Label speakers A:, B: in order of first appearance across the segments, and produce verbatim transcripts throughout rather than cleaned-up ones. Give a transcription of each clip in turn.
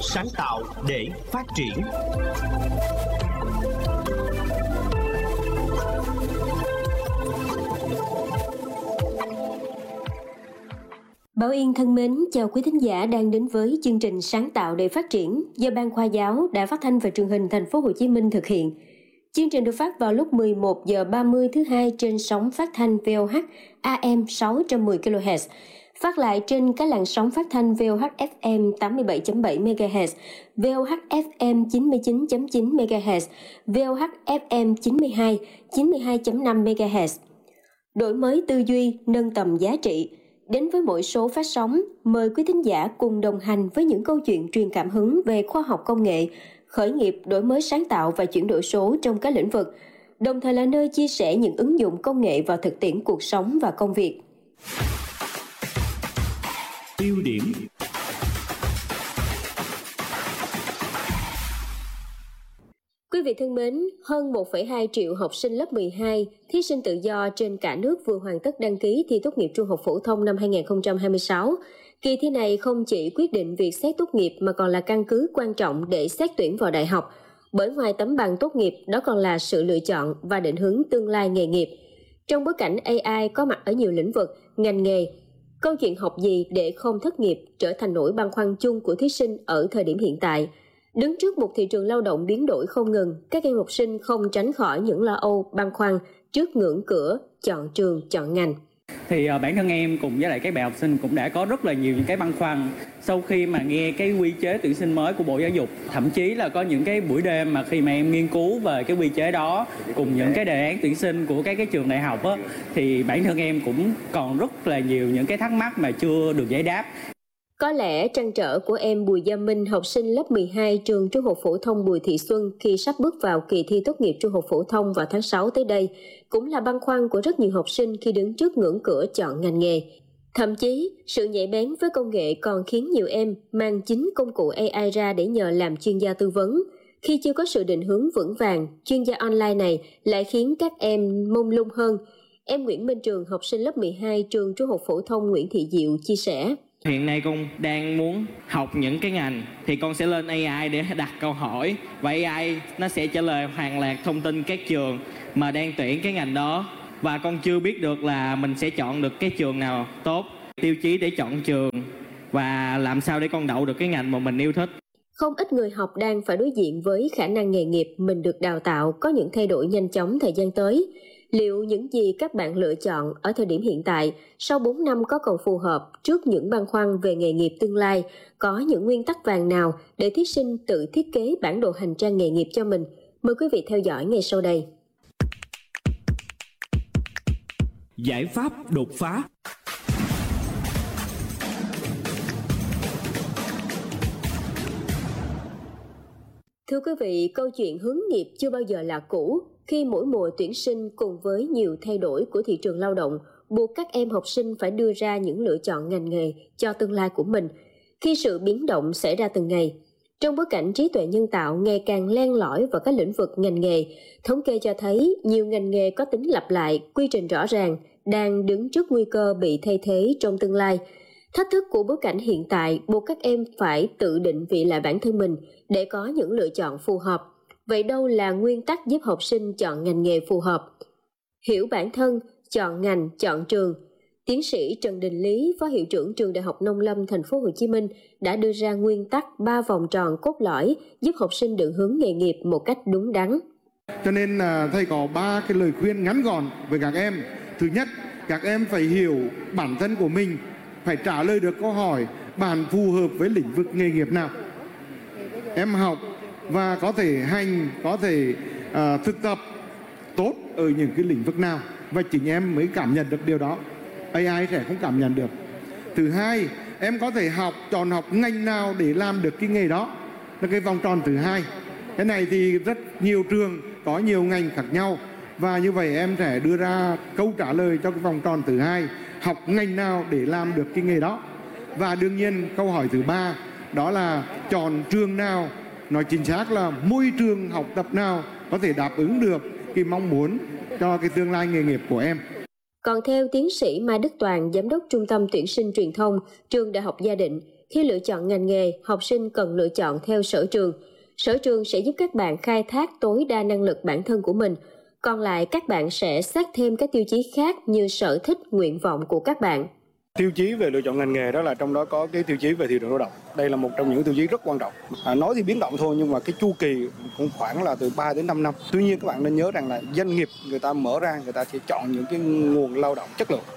A: sáng tạo để phát triển.
B: Bảo Yên thân mến, chào quý thính giả đang đến với chương trình Sáng tạo để phát triển do Ban Khoa giáo Đài Phát thanh và Truyền hình Thành phố Hồ Chí Minh thực hiện. Chương trình được phát vào lúc mười một giờ ba mươi thứ hai trên sóng phát thanh vê o hát a em sáu trăm mười ki lô héc, phát lại trên các làn sóng phát thanh vê o hát ép em tám mươi bảy chấm bảy mê ga héc, vê o hát ép em chín mươi chín chấm chín mê ga héc, vê o hát ép em chín mươi hai, chín mươi hai chấm năm mê ga héc. Đổi mới tư duy, nâng tầm giá trị. Đến với mỗi số phát sóng, mời quý thính giả cùng đồng hành với những câu chuyện truyền cảm hứng về khoa học công nghệ, khởi nghiệp, đổi mới sáng tạo và chuyển đổi số trong các lĩnh vực, đồng thời là nơi chia sẻ những ứng dụng công nghệ vào thực tiễn cuộc sống và công việc.
A: Tiêu điểm.
B: Quý vị thân mến, hơn một phẩy hai triệu học sinh lớp mười hai, thí sinh tự do trên cả nước vừa hoàn tất đăng ký thi tốt nghiệp trung học phổ thông năm hai không hai sáu. Kỳ thi này không chỉ quyết định việc xét tốt nghiệp mà còn là căn cứ quan trọng để xét tuyển vào đại học. Bởi ngoài tấm bằng tốt nghiệp, đó còn là sự lựa chọn và định hướng tương lai nghề nghiệp. Trong bối cảnh a i có mặt ở nhiều lĩnh vực, ngành nghề, câu chuyện học gì để không thất nghiệp trở thành nỗi băn khoăn chung của thí sinh ở thời điểm hiện tại. Đứng trước một thị trường lao động biến đổi không ngừng, các em học sinh không tránh khỏi những lo âu, băn khoăn trước ngưỡng cửa, chọn trường, chọn ngành.
C: Thì uh, bản thân em cùng với lại các bạn học sinh cũng đã có rất là nhiều những cái băn khoăn sau khi mà nghe cái quy chế tuyển sinh mới của Bộ Giáo dục. Thậm chí là có những cái buổi đêm mà khi mà em nghiên cứu về cái quy chế đó cùng những cái đề án tuyển sinh của các cái trường đại học á, thì bản thân em cũng còn rất là nhiều những cái thắc mắc mà chưa được giải đáp.
B: Có lẽ trăn trở của em Bùi Gia Minh, học sinh lớp mười hai trường Trung học phổ thông Bùi Thị Xuân khi sắp bước vào kỳ thi tốt nghiệp trung học phổ thông vào tháng sáu tới đây, cũng là băn khoăn của rất nhiều học sinh khi đứng trước ngưỡng cửa chọn ngành nghề. Thậm chí, sự nhạy bén với công nghệ còn khiến nhiều em mang chính công cụ a i ra để nhờ làm chuyên gia tư vấn. Khi chưa có sự định hướng vững vàng, chuyên gia online này lại khiến các em mông lung hơn. Em Nguyễn Minh Trường, học sinh lớp mười hai trường Trung học phổ thông Nguyễn Thị Diệu chia sẻ.
D: Hiện nay con đang muốn học những cái ngành thì con sẽ lên a i để đặt câu hỏi và a i nó sẽ trả lời hoàn lạc thông tin các trường mà đang tuyển cái ngành đó, và con chưa biết được là mình sẽ chọn được cái trường nào tốt, tiêu chí để chọn trường và làm sao để con đậu được cái ngành mà mình yêu thích.
B: Không ít người học đang phải đối diện với khả năng nghề nghiệp mình được đào tạo có những thay đổi nhanh chóng thời gian tới. Liệu những gì các bạn lựa chọn ở thời điểm hiện tại sau bốn năm có còn phù hợp trước những băn khoăn về nghề nghiệp tương lai? Có những nguyên tắc vàng nào để thí sinh tự thiết kế bản đồ hành trang nghề nghiệp cho mình? Mời quý vị theo dõi ngay sau đây.
A: Giải pháp đột phá.
B: Thưa quý vị, câu chuyện hướng nghiệp chưa bao giờ là cũ. Khi mỗi mùa tuyển sinh cùng với nhiều thay đổi của thị trường lao động, buộc các em học sinh phải đưa ra những lựa chọn ngành nghề cho tương lai của mình. Khi sự biến động xảy ra từng ngày, trong bối cảnh trí tuệ nhân tạo ngày càng len lỏi vào các lĩnh vực ngành nghề, thống kê cho thấy nhiều ngành nghề có tính lặp lại, quy trình rõ ràng, đang đứng trước nguy cơ bị thay thế trong tương lai. Thách thức của bối cảnh hiện tại buộc các em phải tự định vị lại bản thân mình để có những lựa chọn phù hợp. Vậy đâu là nguyên tắc giúp học sinh chọn ngành nghề phù hợp? Hiểu bản thân, chọn ngành, chọn trường. Tiến sĩ Trần Đình Lý, Phó Hiệu trưởng Trường Đại học Nông lâm Thành phố Hồ Chí Minh đã đưa ra nguyên tắc ba vòng tròn cốt lõi giúp học sinh định hướng nghề nghiệp một cách đúng đắn.
E: Cho nên là thầy có ba cái lời khuyên ngắn gọn với các em. Thứ nhất, các em phải hiểu bản thân của mình, phải trả lời được câu hỏi bạn phù hợp với lĩnh vực nghề nghiệp nào. Em học và có thể hành, có thể uh, thực tập tốt ở những cái lĩnh vực nào, và chính em mới cảm nhận được điều đó. a i sẽ không cảm nhận được. Thứ hai, em có thể học, chọn học ngành nào để làm được cái nghề đó, là cái vòng tròn thứ hai. Cái này thì rất nhiều trường có nhiều ngành khác nhau, và như vậy em sẽ đưa ra câu trả lời cho cái vòng tròn thứ hai, học ngành nào để làm được cái nghề đó. Và đương nhiên câu hỏi thứ ba đó là chọn trường nào, nói chính xác là môi trường học tập nào có thể đáp ứng được cái mong muốn cho cái tương lai nghề nghiệp của em.
B: Còn theo tiến sĩ Mai Đức Toàn, Giám đốc Trung tâm Tuyển sinh Truyền thông, Trường Đại học Gia Định, Khi lựa chọn ngành nghề, học sinh cần lựa chọn theo sở trường. Sở trường sẽ giúp các bạn khai thác tối đa năng lực bản thân của mình. Còn lại, các bạn sẽ xét thêm các tiêu chí khác như sở thích, nguyện vọng của các bạn.
F: Tiêu chí về lựa chọn ngành nghề đó là trong đó có cái tiêu chí về thị trường lao động. Đây là một trong những tiêu chí rất quan trọng. À, nói thì biến động thôi nhưng mà cái chu kỳ cũng khoảng là từ ba đến năm năm. Tuy nhiên các bạn nên nhớ rằng là doanh nghiệp người ta mở ra, người ta sẽ chọn những cái nguồn lao động chất lượng.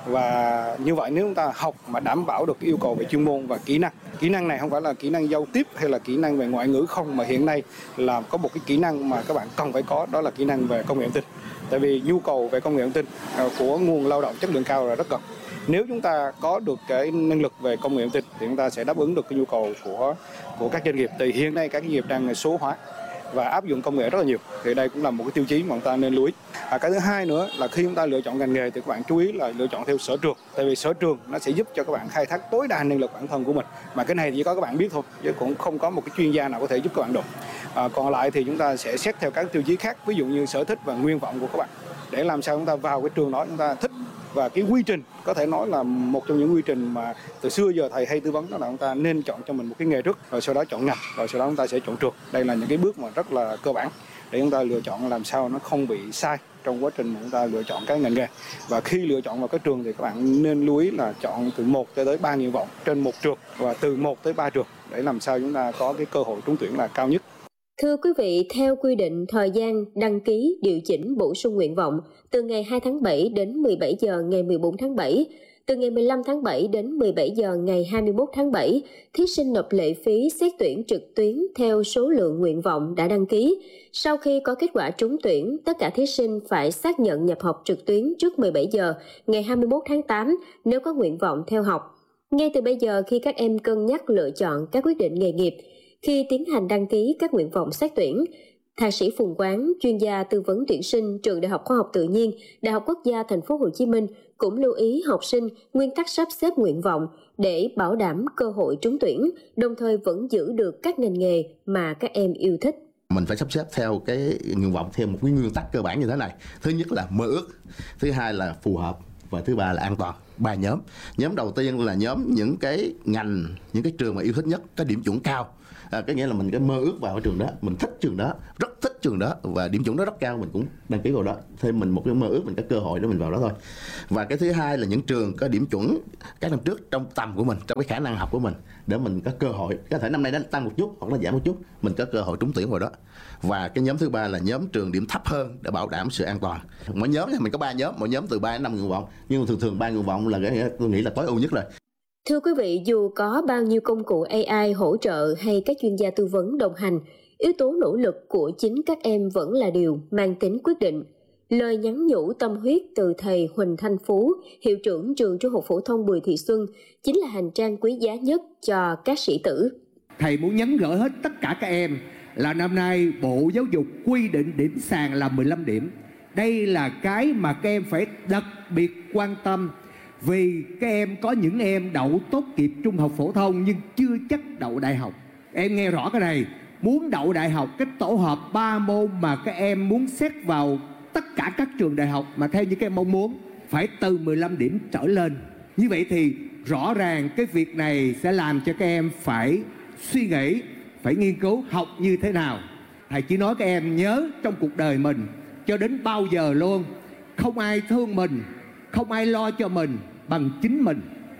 F: Và như vậy nếu chúng ta học mà đảm bảo được cái yêu cầu về chuyên môn và kỹ năng. Kỹ năng này không phải là kỹ năng giao tiếp hay là kỹ năng về ngoại ngữ không, mà hiện nay là có một cái kỹ năng mà các bạn cần phải có, đó là kỹ năng về công nghệ thông tin. Tại vì nhu cầu về công nghệ thông tin của nguồn lao động chất lượng cao là rất cần. Nếu chúng ta có được cái năng lực về công nghệ thông tin thì chúng ta sẽ đáp ứng được cái nhu cầu của của các doanh nghiệp. Thì hiện nay các doanh nghiệp đang số hóa và áp dụng công nghệ rất là nhiều. Thì đây cũng là một cái tiêu chí mà chúng ta nên lưu ý. À, cái thứ hai nữa là khi chúng ta lựa chọn ngành nghề thì các bạn chú ý là lựa chọn theo sở trường. Tại vì sở trường nó sẽ giúp cho các bạn khai thác tối đa năng lực bản thân của mình. Mà cái này chỉ có các bạn biết thôi, chứ cũng không có một cái chuyên gia nào có thể giúp các bạn được. À, còn lại thì chúng ta sẽ xét theo các tiêu chí khác, ví dụ như sở thích và nguyện vọng của các bạn. Để làm sao chúng ta vào cái trường đó chúng ta thích. Và cái quy trình có thể nói là một trong những quy trình mà từ xưa giờ thầy hay tư vấn, đó là chúng ta nên chọn cho mình một cái nghề trước, rồi sau đó chọn ngành, rồi sau đó chúng ta sẽ chọn trường. Đây là những cái bước mà rất là cơ bản để chúng ta lựa chọn làm sao nó không bị sai trong quá trình mà chúng ta lựa chọn cái ngành nghề. Và khi lựa chọn vào cái trường thì các bạn nên lưu ý là chọn từ một cho tới ba nguyện vọng trên một trường và từ một tới ba trường để làm sao chúng ta có cái cơ hội trúng tuyển là cao nhất.
B: Thưa quý vị, theo quy định, thời gian đăng ký điều chỉnh bổ sung nguyện vọng từ ngày hai tháng bảy đến mười bảy giờ ngày mười bốn tháng bảy, từ ngày mười lăm tháng bảy đến mười bảy giờ ngày hai mươi mốt tháng bảy, thí sinh nộp lệ phí xét tuyển trực tuyến theo số lượng nguyện vọng đã đăng ký. Sau khi có kết quả trúng tuyển, tất cả thí sinh phải xác nhận nhập học trực tuyến trước mười bảy giờ ngày hai mươi mốt tháng tám nếu có nguyện vọng theo học. Ngay từ bây giờ, khi các em cân nhắc lựa chọn các quyết định nghề nghiệp, khi tiến hành đăng ký các nguyện vọng xét tuyển, Thạc sĩ Phùng Quán, chuyên gia tư vấn tuyển sinh trường Đại học Khoa học Tự nhiên, Đại học Quốc gia Thành phố Hồ Chí Minh cũng lưu ý học sinh nguyên tắc sắp xếp nguyện vọng để bảo đảm cơ hội trúng tuyển, đồng thời vẫn giữ được các ngành nghề mà các em yêu thích.
G: Mình phải sắp xếp theo cái nguyện vọng theo một cái nguyên tắc cơ bản như thế này. Thứ nhất là mơ ước, thứ hai là phù hợp và thứ ba là an toàn. Ba nhóm. Nhóm đầu tiên là nhóm những cái ngành, những cái trường mà yêu thích nhất, cái điểm chuẩn cao. À, cái nghĩa là mình cái mơ ước vào cái trường đó, mình thích trường đó, rất thích trường đó và điểm chuẩn đó rất cao, mình cũng đăng ký vào đó. Thêm mình một cái mơ ước, mình có cơ hội để mình vào đó thôi. Và cái thứ hai là những trường có điểm chuẩn các năm trước trong tầm của mình, trong cái khả năng học của mình, để mình có cơ hội, có thể năm nay nó tăng một chút hoặc nó giảm một chút, mình có cơ hội trúng tuyển vào đó. Và cái nhóm thứ ba là nhóm trường điểm thấp hơn để bảo đảm sự an toàn. Mỗi nhóm thì mình có ba nhóm, mỗi nhóm từ ba đến năm nguyện vọng, nhưng thường thường ba nguyện vọng là cái tôi nghĩ là tối ưu nhất rồi.
B: Thưa quý vị, dù có bao nhiêu công cụ a i hỗ trợ hay các chuyên gia tư vấn đồng hành, yếu tố nỗ lực của chính các em vẫn là điều mang tính quyết định. Lời nhắn nhủ tâm huyết từ thầy Huỳnh Thanh Phú, hiệu trưởng trường Trung học phổ thông Bùi Thị Xuân, chính là hành trang quý giá nhất cho các sĩ tử.
H: Thầy muốn nhắn gửi hết tất cả các em là năm nay Bộ Giáo dục quy định điểm sàn là mười lăm điểm. Đây là cái mà các em phải đặc biệt quan tâm. Vì các em có những em đậu tốt nghiệp trung học phổ thông nhưng chưa chắc đậu đại học. Em nghe rõ cái này, muốn đậu đại học, cái tổ hợp ba môn mà các em muốn xét vào tất cả các trường đại học mà theo như các em mong muốn phải từ mười lăm điểm trở lên. Như vậy thì rõ ràng cái việc này sẽ làm cho các em phải suy nghĩ, phải nghiên cứu học như thế nào. Thầy chỉ nói các em nhớ trong cuộc đời mình cho đến bao giờ luôn, không ai thương mình, không ai lo cho mình bằng chính mình.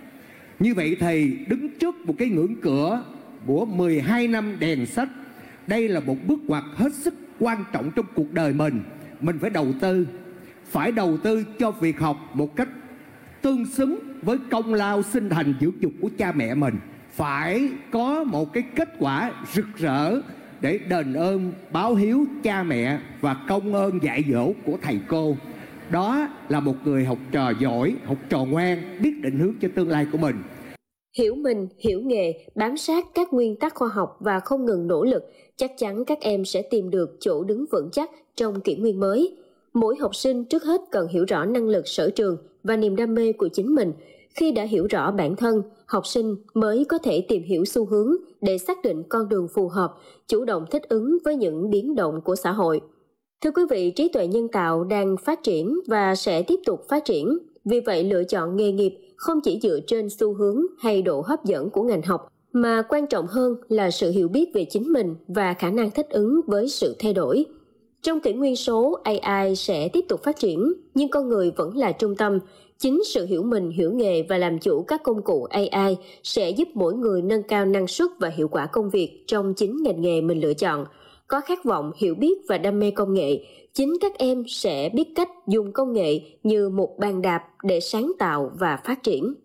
H: Như vậy thầy đứng trước một cái ngưỡng cửa của mười hai năm đèn sách. Đây là một bước ngoặt hết sức quan trọng trong cuộc đời mình. Mình phải đầu tư, phải đầu tư cho việc học một cách tương xứng với công lao sinh thành dưỡng dục của cha mẹ mình. Phải có một cái kết quả rực rỡ để đền ơn báo hiếu cha mẹ và công ơn dạy dỗ của thầy cô. Đó là một người học trò giỏi, học trò ngoan, biết định hướng cho tương lai của mình.
B: Hiểu mình, hiểu nghề, bám sát các nguyên tắc khoa học và không ngừng nỗ lực, chắc chắn các em sẽ tìm được chỗ đứng vững chắc trong kỷ nguyên mới. Mỗi học sinh trước hết cần hiểu rõ năng lực sở trường và niềm đam mê của chính mình. Khi đã hiểu rõ bản thân, học sinh mới có thể tìm hiểu xu hướng để xác định con đường phù hợp, chủ động thích ứng với những biến động của xã hội. Thưa quý vị, trí tuệ nhân tạo đang phát triển và sẽ tiếp tục phát triển. Vì vậy, lựa chọn nghề nghiệp không chỉ dựa trên xu hướng hay độ hấp dẫn của ngành học, mà quan trọng hơn là sự hiểu biết về chính mình và khả năng thích ứng với sự thay đổi. Trong kỷ nguyên số, a i sẽ tiếp tục phát triển, nhưng con người vẫn là trung tâm. Chính sự hiểu mình, hiểu nghề và làm chủ các công cụ a i sẽ giúp mỗi người nâng cao năng suất và hiệu quả công việc trong chính ngành nghề mình lựa chọn. Có khát vọng, hiểu biết và đam mê công nghệ, chính các em sẽ biết cách dùng công nghệ như một bàn đạp để sáng tạo và phát triển.